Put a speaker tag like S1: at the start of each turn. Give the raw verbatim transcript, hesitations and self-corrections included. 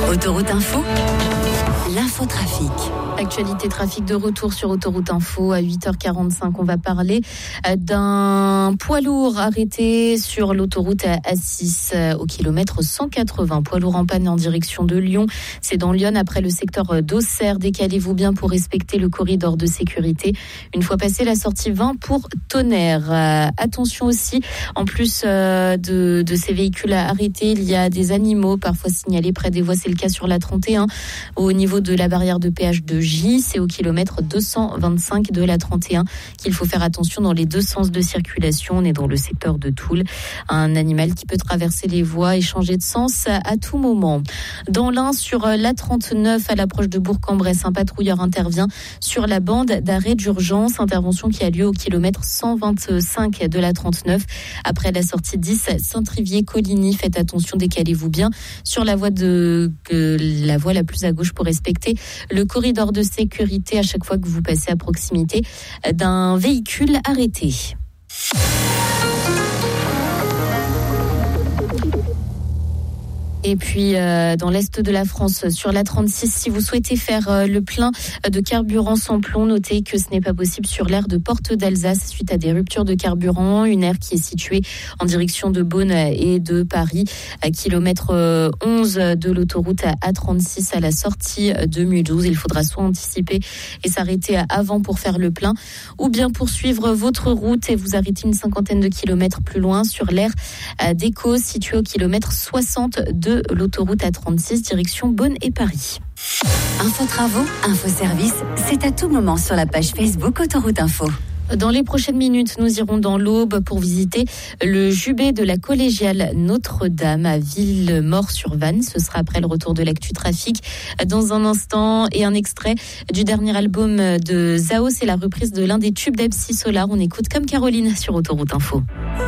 S1: Autoroute Info, l'infotrafic.
S2: Actualité trafic de retour sur Autoroute Info à huit heures quarante-cinq. On va parler d'un poids lourd arrêté sur l'autoroute A six au kilomètre cent quatre-vingts. Poids lourd en panne en direction de Lyon. C'est dans Lyon après le secteur d'Auxerre. Décalez-vous bien pour respecter le corridor de sécurité. Une fois passé la sortie vingt pour Tonnerre. Euh, attention aussi, en plus euh, de, de ces véhicules arrêtés, il y a des animaux parfois signalés près des voies. C'est le cas sur la trente et un au niveau de la barrière de péage de J. C'est au kilomètre deux cent vingt-cinq de la trente et un qu'il faut faire attention dans les deux sens de circulation. On est dans le secteur de Toul. Un animal qui peut traverser les voies et changer de sens à tout moment. Dans l'Ain, sur la trente-neuf, à l'approche de Bourg-en-Bresse, un patrouilleur intervient sur la bande d'arrêt d'urgence. Intervention qui a lieu au kilomètre cent vingt-cinq de la trente-neuf. Après la sortie dix, Saint-Trivier-Coligny. Faites attention, décalez-vous bien sur la voie de euh, la voie la plus à gauche pour respecter le corridor de sécurité à chaque fois que vous passez à proximité d'un véhicule arrêté. Et puis euh, dans l'est de la France, sur la trente-six, si vous souhaitez faire euh, le plein de carburant sans plomb, notez que ce n'est pas possible sur l'aire de Porte d'Alsace suite à des ruptures de carburant. Une aire qui est située en direction de Beaune et de Paris, à kilomètre onze de l'autoroute A trente-six à la sortie de Mulhouse. Il faudra soit anticiper et s'arrêter avant pour faire le plein, ou bien poursuivre votre route et vous arrêter une cinquantaine de kilomètres plus loin sur l'aire d'Écos, située au kilomètre soixante de l'autoroute A trente-six, direction Beaune et Paris.
S1: Info travaux, info service, c'est à tout moment sur la page Facebook Autoroute Info.
S2: Dans les prochaines minutes, nous irons dans l'Aube pour visiter le jubé de la collégiale Notre-Dame à Villemort-sur-Vanne. Ce sera après le retour de l'actu trafic dans un instant et un extrait du dernier album de Zao. C'est la reprise de l'un des tubes d'M C Solar. On écoute Comme Caroline sur Autoroute Info.